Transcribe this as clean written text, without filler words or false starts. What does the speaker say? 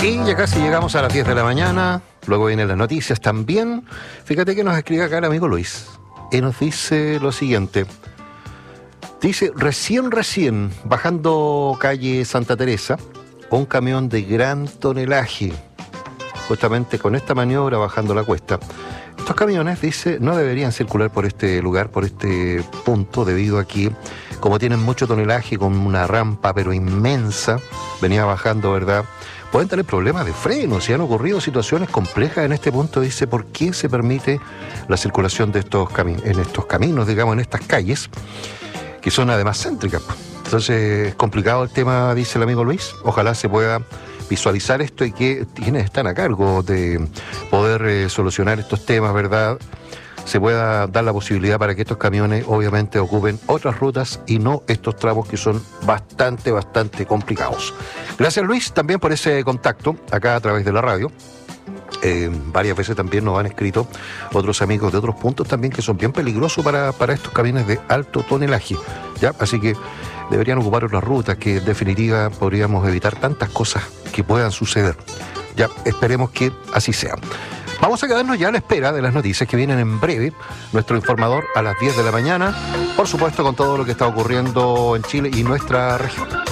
Y ya casi llegamos a las 10 de la mañana, luego vienen las noticias también. Fíjate que nos escribe acá el amigo Luis y nos dice lo siguiente. Dice, recién, bajando calle Santa Teresa, un camión de gran tonelaje, justamente con esta maniobra bajando la cuesta. Estos camiones, dice, no deberían circular por este lugar, por este punto, debido a que, como tienen mucho tonelaje, con una rampa pero inmensa, venía bajando, ¿verdad?, pueden tener problemas de freno. Si han ocurrido situaciones complejas en este punto, dice, ¿por qué se permite la circulación de estos en estos caminos, digamos, en estas calles, que son además céntricas? Entonces, es complicado el tema, dice el amigo Luis. Ojalá se pueda visualizar esto y que quienes están a cargo de poder solucionar estos temas, ¿verdad?, se pueda dar la posibilidad para que estos camiones obviamente ocupen otras rutas y no estos tramos que son bastante complicados. Gracias, Luis, también por ese contacto acá a través de la radio. Varias veces también nos han escrito otros amigos de otros puntos también que son bien peligrosos para estos camiones de alto tonelaje, ¿ya? Así que deberían ocupar otras rutas que en definitiva podríamos evitar tantas cosas que puedan suceder. Ya, esperemos que así sea. Vamos a quedarnos ya a la espera de las noticias que vienen en breve. Nuestro informador a las 10 de la mañana, por supuesto con todo lo que está ocurriendo en Chile y nuestra región.